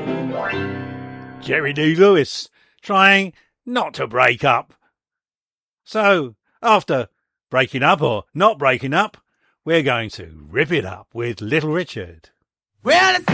Jerry Lee Lewis trying not to break up. So, after breaking up or not breaking up, we're going to rip it up with Little Richard. Well,